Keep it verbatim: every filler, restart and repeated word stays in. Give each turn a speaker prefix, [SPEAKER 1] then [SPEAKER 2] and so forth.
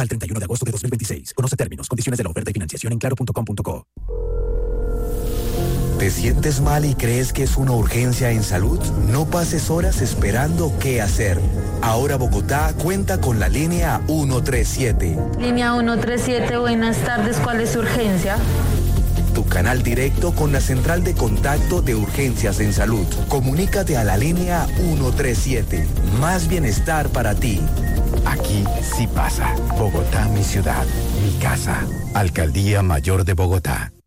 [SPEAKER 1] Al treinta y uno de agosto de dos mil veintiséis. Conoce términos, condiciones de la oferta y financiación en claro punto com punto co.
[SPEAKER 2] ¿Te sientes mal y crees que es una urgencia en salud? No pases horas esperando qué hacer. Ahora Bogotá cuenta con la línea ciento treinta y siete.
[SPEAKER 3] Línea ciento treinta y siete, buenas tardes, ¿cuál es su urgencia?
[SPEAKER 2] Tu canal directo con la central de contacto de urgencias en salud. Comunícate a la línea ciento treinta y siete. Más bienestar para ti.
[SPEAKER 4] Aquí sí pasa. Bogotá, mi ciudad, mi casa. Alcaldía Mayor de Bogotá.